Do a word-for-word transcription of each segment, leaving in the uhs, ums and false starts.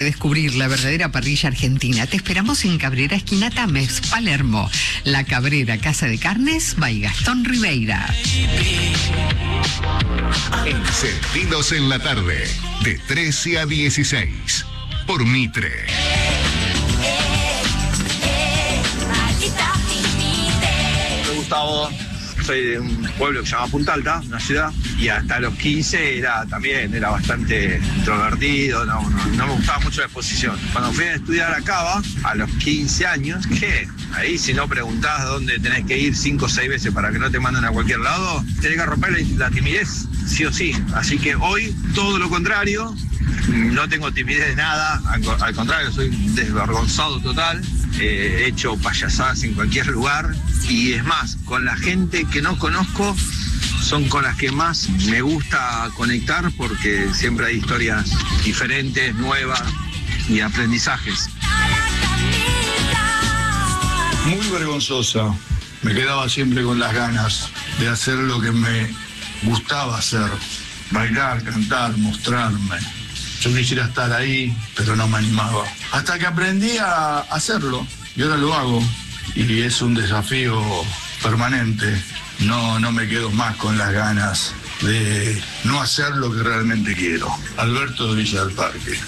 redescubrir la verdadera parrilla argentina. Te esperamos en Cabrera, esquina Tames, Palermo. La Cabrera, Casa de Carnes, by Gastón Ribeira. Encendidos en la tarde, de trece a dieciséis, por Mitre. Soy Gustavo, soy de un pueblo que se llama Punta Alta, una ciudad, y hasta los quince era también, era bastante introvertido, no, no, no me gustaba mucho la exposición. Cuando fui a estudiar a Cava, a los quince años, ¿qué? Ahí si no preguntás dónde tenés que ir cinco o seis veces para que no te manden a cualquier lado, tenés que romper la, la timidez, sí o sí. Así que hoy, todo lo contrario, no tengo timidez de nada, al, al contrario, soy desvergonzado total. Eh, he hecho payasadas en cualquier lugar y es más, con la gente que no conozco son con las que más me gusta conectar porque siempre hay historias diferentes, nuevas y aprendizajes. Muy vergonzosa, me quedaba siempre con las ganas de hacer lo que me gustaba hacer, bailar, cantar, mostrarme. Yo quisiera estar ahí, pero no me animaba. Hasta que aprendí a hacerlo, y ahora lo hago. Y es un desafío permanente. No, no me quedo más con las ganas de no hacer lo que realmente quiero. Alberto de Villa del Parque.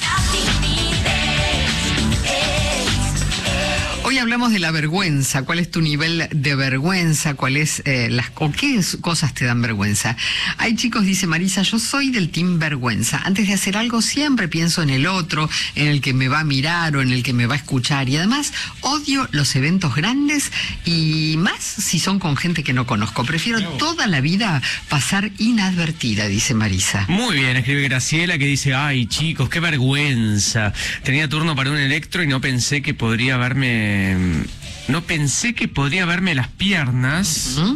Hoy hablamos de la vergüenza. ¿Cuál es tu nivel de vergüenza? ¿Cuál es eh, las o qué cosas te dan vergüenza? Hay chicos, dice Marisa, yo soy del team vergüenza. Antes de hacer algo siempre pienso en el otro, en el que me va a mirar o en el que me va a escuchar. Y además odio los eventos grandes y más si son con gente que no conozco. Prefiero no. toda la vida pasar inadvertida, dice Marisa. Muy bien, escribe Graciela que dice, ay chicos, qué vergüenza. Tenía turno para un electro y no pensé que podría verme... No pensé que podría verme las piernas uh-huh.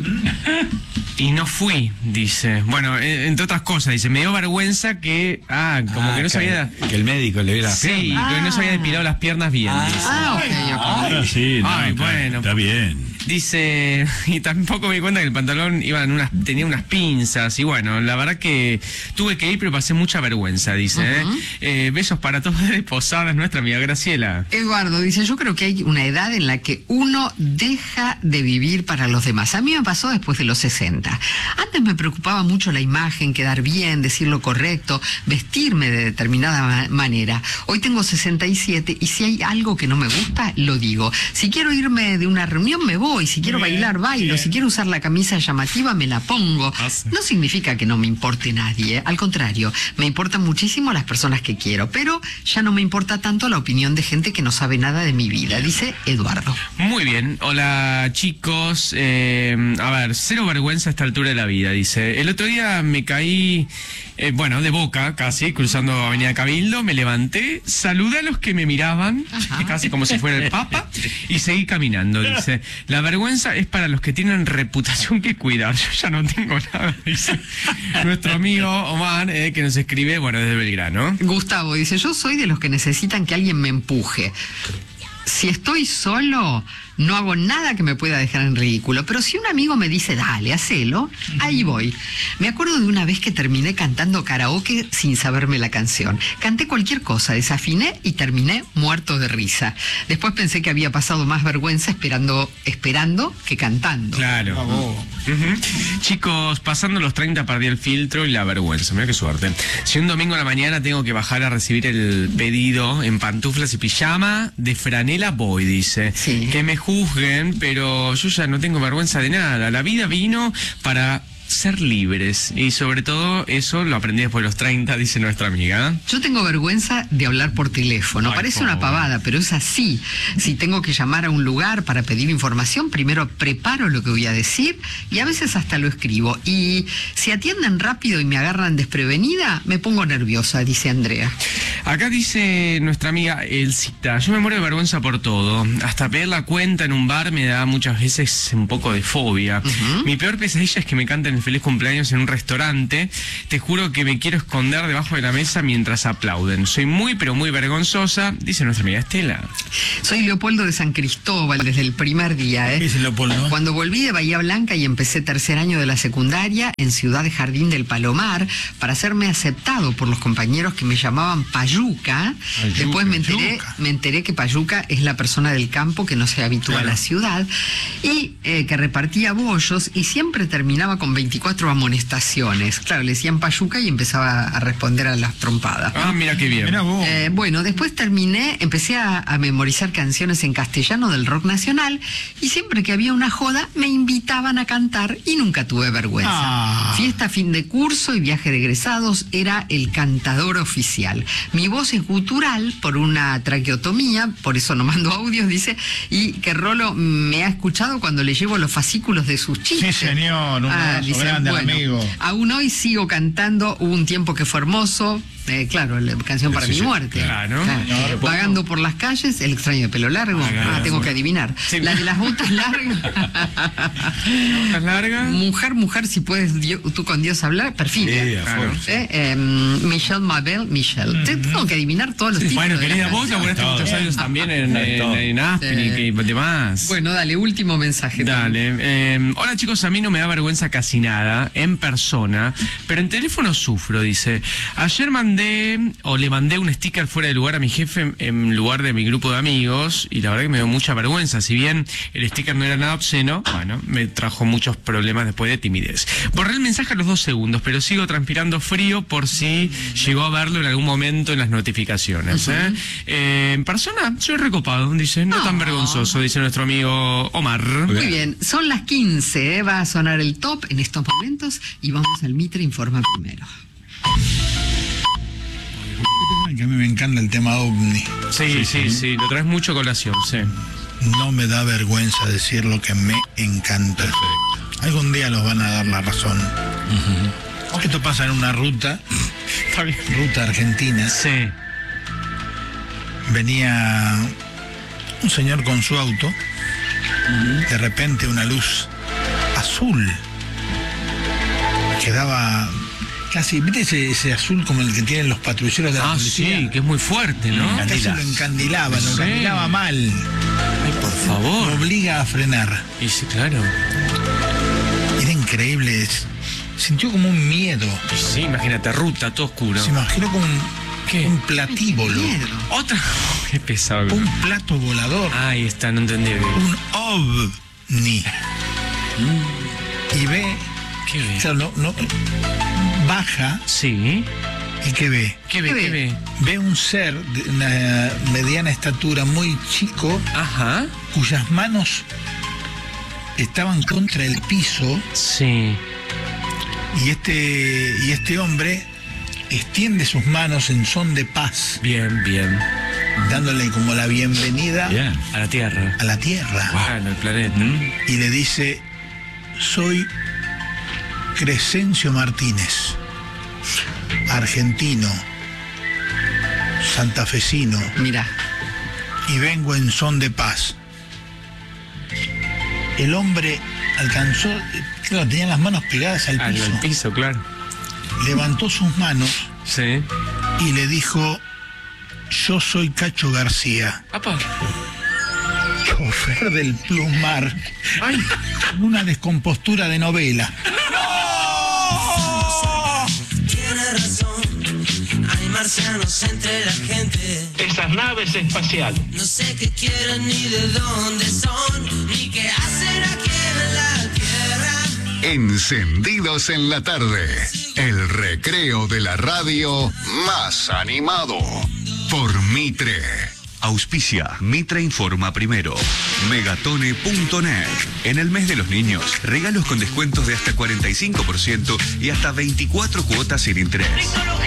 y no fui, dice. Bueno, entre otras cosas, dice, me dio vergüenza que, ah, como ah, que no se había... Que el médico le viera las sí, piernas. Sí, ah. que no se había depilado las piernas bien, ah, dice. Ah, ok, ok. Ah, sí, no, ay, está, bueno. Está bien. Dice, y tampoco me di cuenta que el pantalón iban unas, tenía unas pinzas, y bueno, la verdad que tuve que ir, pero pasé mucha vergüenza, dice. Uh-huh. ¿eh? Eh, besos para todos de Posadas, nuestra amiga Graciela. Eduardo dice, yo creo que hay una edad en la que uno deja de vivir para los demás. A mí me pasó después de los sesenta. Antes me preocupaba mucho la imagen, quedar bien, decir lo correcto, vestirme de determinada ma- manera. Hoy tengo sesenta y siete y si hay algo que no me gusta, lo digo. Si quiero irme de una reunión, me voy. Si quiero bailar, bailo. Si quiero usar la camisa llamativa, me la pongo. No significa que no me importe nadie. Al contrario, me importan muchísimo las personas que quiero, pero ya no me importa tanto la opinión de gente que no sabe nada de mi vida, dice Eduardo. Muy bien. Hola, chicos. Eh, a ver, cero vergüenza a esta altura de la vida, dice. El otro día me caí... Eh, bueno, de boca, casi, cruzando Avenida Cabildo, me levanté, saludé a los que me miraban, Ajá. casi como si fuera el Papa, y seguí caminando, dice. La vergüenza es para los que tienen reputación que cuidar. Yo ya no tengo nada, dice nuestro amigo Omar, eh, que nos escribe, bueno, desde Belgrano. Gustavo dice, yo soy de los que necesitan que alguien me empuje. Si estoy solo, no hago nada que me pueda dejar en ridículo, pero si un amigo me dice, dale, hacelo, ahí voy. Me acuerdo de una vez que terminé cantando karaoke sin saberme la canción. Canté cualquier cosa, desafiné y terminé muerto de risa. Después pensé que había pasado más vergüenza esperando, esperando que cantando. Claro. Uh-huh. Chicos, pasando los treinta perdí el filtro y la vergüenza. Mira qué suerte. Si un domingo a la mañana tengo que bajar a recibir el pedido en pantuflas y pijama, de franela voy, dice. Sí. Que me juzguen, pero yo ya no tengo vergüenza de nada. La vida vino para ser libres y sobre todo eso lo aprendí después de los treinta, dice nuestra amiga. Yo tengo vergüenza de hablar por teléfono. Ay, parece una pavada, pero es así. Si tengo que llamar a un lugar para pedir información, primero preparo lo que voy a decir y a veces hasta lo escribo. Y si atienden rápido y me agarran desprevenida, me pongo nerviosa, dice Andrea. Acá dice nuestra amiga Elcita, yo me muero de vergüenza por todo. Hasta pedir la cuenta en un bar me da muchas veces un poco de fobia. Uh-huh. Mi peor pesadilla es que me canten el feliz cumpleaños en un restaurante. Te juro que me quiero esconder debajo de la mesa mientras aplauden. Soy muy, pero muy vergonzosa, dice nuestra amiga Estela. Soy Leopoldo de San Cristóbal desde el primer día. ¿eh? ¿Qué es Leopoldo? Cuando volví de Bahía Blanca y empecé tercer año de la secundaria en Ciudad de Jardín del Palomar para hacerme aceptado por los compañeros que me llamaban payaso Payuca. Payuca, Después me enteré, Payuca. me enteré que Payuca es la persona del campo que no se habitúa Claro. a la ciudad y eh, que repartía bollos y siempre terminaba con veinticuatro amonestaciones. Claro, le decían Payuca y empezaba a responder a las trompadas. Ah, mira qué bien. Mirá vos. Eh, bueno, después terminé, empecé a, a memorizar canciones en castellano del rock nacional y siempre que había una joda me invitaban a cantar y nunca tuve vergüenza. Ah. Fiesta, fin de curso y viaje de egresados, era el cantador oficial. Mi voz es gutural por una traqueotomía, por eso no mando audios, dice, y que Rolo me ha escuchado cuando le llevo los fascículos de sus chistes. Sí, señor, un abrazo grande, amigo. Aún hoy sigo cantando, hubo un tiempo que fue hermoso. Eh, claro, la canción para Sí, mi sí, muerte. claro. Claro. Vagando por las calles, el extraño de pelo largo. Ah, Ah, claro. tengo que adivinar. Sí. La de las botas largas. ¿Botas largas? Mujer, mujer, si puedes Dio- tú con Dios hablar, perfil. Sí, a Claro. full. Eh, eh, Michelle Mabel, Michelle. Te- Tengo que adivinar todos los títulos. Bueno, de la querida, vos canción. laboraste Todo. muchos años también en, en, Todo. en Aspen y Sí. que- y demás. Bueno, dale, último mensaje. Dale. eh, hola chicos, a mí no me da vergüenza casi nada, en persona, pero en teléfono sufro, dice. Ayer mandé, o le mandé un sticker fuera de lugar a mi jefe en, en lugar de mi grupo de amigos, y la verdad que me dio mucha vergüenza. Si bien el sticker no era nada obsceno, bueno, me trajo muchos problemas después de timidez. Borré el mensaje a los dos segundos, pero sigo transpirando frío por si llegó a verlo en algún momento en las notificaciones. ¿eh? Eh, en persona, soy recopado, dice, no tan No. vergonzoso, dice nuestro amigo Omar. Muy bien, son las quince, ¿eh? Va a sonar el top en estos momentos y vamos al Mitre Informa primero. Que a mí me encanta el tema ovni. Sí, sí, sí, lo traes mucho a colación, sí. No me da vergüenza decir lo que me encanta. Algún día los van a dar la razón. Esto pasa en una ruta, Está bien. ruta argentina. Sí. Venía un señor con su auto. De repente una luz azul que daba casi, ¿viste ese, ese azul como el que tienen los patrulleros de la Ah, policía? sí, que es muy fuerte, ¿no? Casi lo encandilaba, lo Sí. encandilaba mal. Ay, por Lo favor. obliga a frenar. Y sí, claro. Era increíble. es- Sintió como un miedo. Y sí, imagínate, ruta, todo oscuro. Se imaginó como un, ¿Qué? un platíbolo. Miedo. Otra. Qué pesado. Un plato volador. Ahí está, no entendí bien. Un ovni. Y ve, ¿Qué ve? claro, no, no, baja Sí. y ¿qué ve? ¿Qué ve? ¿Qué ¿Qué ve? ve? Ve un ser de una mediana estatura muy chico, Ajá. cuyas manos estaban contra el piso, Sí. y este, y este hombre extiende sus manos en son de paz, Bien, bien. dándole como la bienvenida Bien. A la Tierra. a la Tierra. Bueno, el planeta. Y le dice: soy Crescencio Martínez, argentino, santafesino, Mira, y vengo en son de paz. El hombre alcanzó, claro, tenía las manos pegadas al Al piso, al piso, claro. levantó sus manos Sí. y le dijo: yo soy Cacho García, Apa. chofer del Plusmar, Ay. una descompostura de novela. Tiene razón, hay marcianos entre la gente. Esas naves espaciales. No sé qué quieren ni de dónde son, ni qué hacen aquí en la tierra. Encendidos en la tarde. El recreo de la radio más animado. Por Mitre. Auspicia Mitre Informa Primero. Megatone punto net. En el mes de los niños, regalos con descuentos de hasta cuarenta y cinco por ciento y hasta veinticuatro cuotas sin interés.